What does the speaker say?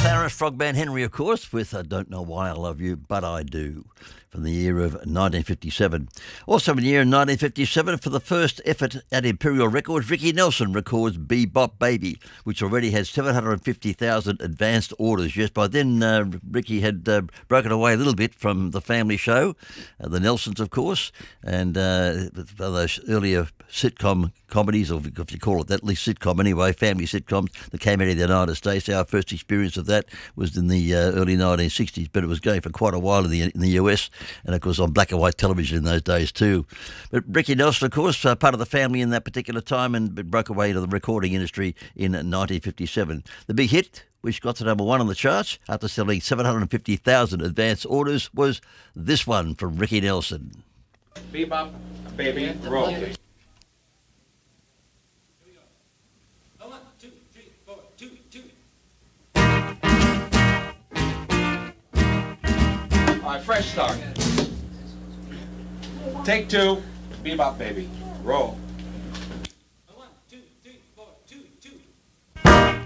Clarence Frogman Henry, of course, with I Don't Know Why I Love You, But I Do, from the year of 1957. Also in the year of 1957, for the first effort at Imperial Records, Ricky Nelson records Bebop Baby, which already had 750,000 advanced orders. Yes, by then Ricky had broken away a little bit from the family show, the Nelsons, of course, and those earlier sitcom comedies, or if you call it that, at least sitcom anyway, family sitcoms that came out of the United States. Our first experience of that was in the early 1960s, but it was going for quite a while in the US, and of course on black and white television in those days too. But Ricky Nelson, of course, part of the family in that particular time, and broke away into the recording industry in 1957. The big hit, which got to number one on the charts after selling 750,000 advance orders, was this one from Ricky Nelson. Bebop Baby, roll. All right, fresh start. Take two, Bebop Baby, roll.